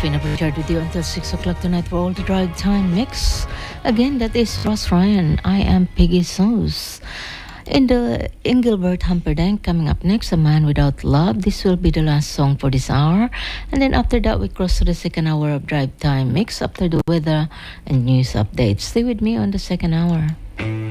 Trina Pritchard with you until 6 o'clock tonight for all the drive time mix. Again, that is Ross Ryan. I am Piggy Sauce. In the Engelbert Humperdinck coming up next, A Man Without Love. This will be the last song for this hour. And then after that, we cross to the second hour of drive time mix after the weather and news updates. Stay with me on the second hour.